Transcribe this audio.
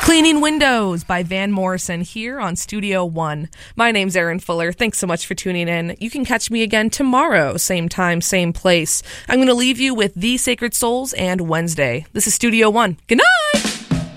Cleaning Windows by Van Morrison here on Studio One. My name's Erin Fuller. Thanks so much for tuning in. You can catch me again tomorrow, same time, same place. I'm going to leave you with The Sacred Souls and Wednesday. This is Studio One. Good night!